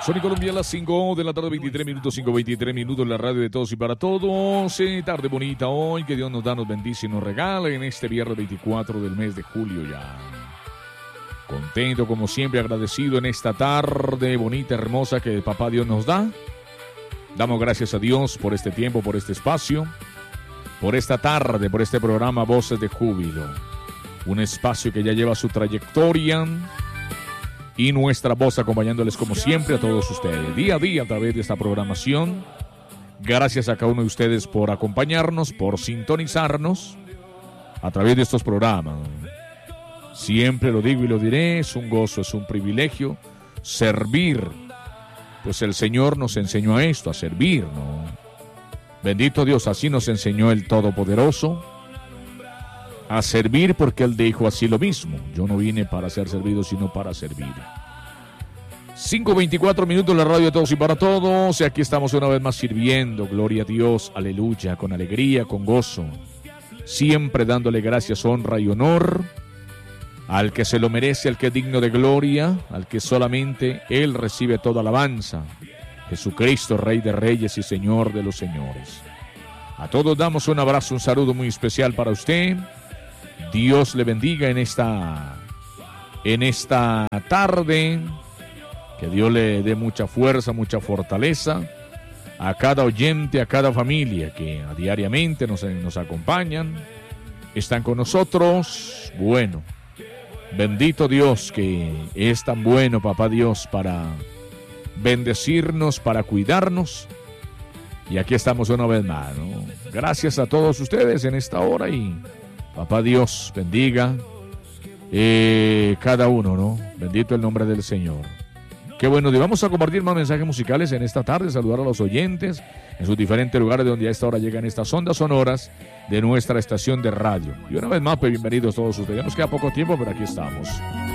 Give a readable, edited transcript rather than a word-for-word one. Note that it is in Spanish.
Son en Colombia las 5 de la tarde, 23 minutos, 5:23 minutos en la radio de todos y para todos. Tarde bonita hoy, que Dios nos da, nos bendice y nos regala en este viernes 24 del mes de julio ya. Contento como siempre, agradecido en esta tarde bonita, hermosa que Papá Dios nos da. Damos gracias a Dios por este tiempo, por este espacio, por esta tarde, por este programa Voces de Júbilo. Un espacio que ya lleva su trayectoria y nuestra voz acompañándoles como siempre a todos ustedes, día a día a través de esta programación. Gracias a cada uno de ustedes por acompañarnos, por sintonizarnos a través de estos programas. Siempre lo digo y lo diré, es un gozo, es un privilegio servir. Pues el Señor nos enseñó a esto, a servir, ¿no? Bendito Dios, así nos enseñó el Todopoderoso a servir, porque Él dijo así lo mismo: yo no vine para ser servido, sino para servir. 5:24 minutos, la radio de todos y para todos, y aquí estamos una vez más sirviendo, gloria a Dios, aleluya, con alegría, con gozo, siempre dándole gracias, honra y honor al que se lo merece, al que es digno de gloria, al que solamente Él recibe toda alabanza, Jesucristo, Rey de Reyes y Señor de los Señores. A todos damos un abrazo, un saludo muy especial para usted. Dios le bendiga en esta tarde, que Dios le dé mucha fuerza, mucha fortaleza a cada oyente, a cada familia que diariamente nos acompañan, están con nosotros. Bueno, bendito Dios, que es tan bueno, Papá Dios, para bendecirnos, para cuidarnos. Y aquí estamos una vez más, ¿no? Gracias a todos ustedes en esta hora y Papá Dios bendiga cada uno, ¿no? Bendito el nombre del Señor. Qué bueno, y vamos a compartir más mensajes musicales en esta tarde, saludar a los oyentes en sus diferentes lugares de donde a esta hora llegan estas ondas sonoras de nuestra estación de radio. Y una vez más, pues bienvenidos todos ustedes. Ya nos queda poco tiempo, pero aquí estamos.